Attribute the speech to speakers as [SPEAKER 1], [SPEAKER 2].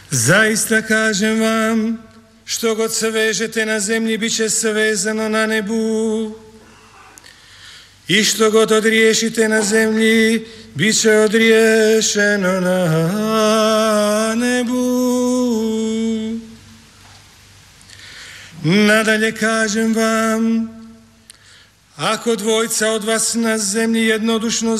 [SPEAKER 1] Zaista kažem vam, što god se vežete na zemlji, bit će se vezano na nebu. I što god odriješite na zemlji, bit će odriješeno na nebu. Nadalje kažem vam, ako dvojica od vas na zemlji jednodušno